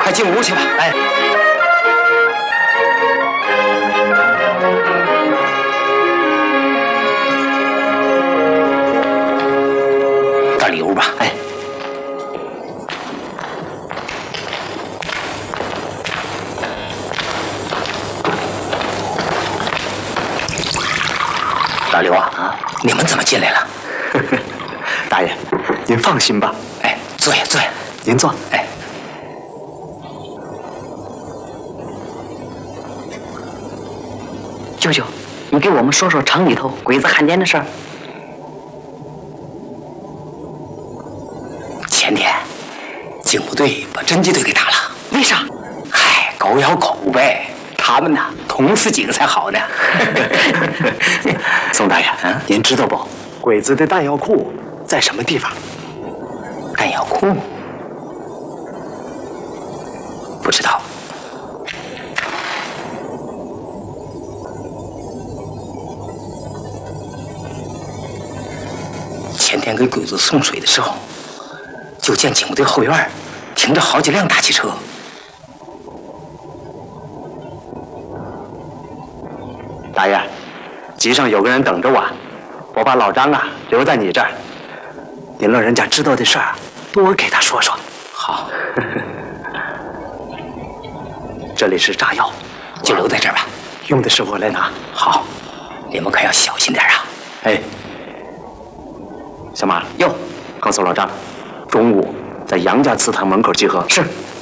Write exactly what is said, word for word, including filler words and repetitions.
快进屋去吧。哎。到里屋吧。哎。老刘啊，啊，你们怎么进来了？ 大爷，您放心吧。 哎，坐下，坐下。 您坐。 哎。 舅舅，你给我们说说厂里头鬼子汉奸的事儿。 前天，警部队把侦缉队给打了。 为啥？ 嗨，狗咬狗呗。他们呢，同死几个才好呢。 宋大爷，嗯，您知道不？鬼子的弹药库在什么地方？ 弹药库？不知道。前天给鬼子送水的时候，就见警部队后院停着好几辆大汽车。 大爷，集上有个人等着我，我把老张啊留在你这儿，您老人家知道的事儿多给他说说。 好。 这里是炸药， 就留在这儿吧。 用的时候来拿。 好，你们可要小心点啊。 哎，小马，哟，告诉老张，中午在杨家祠堂门口集合。 是。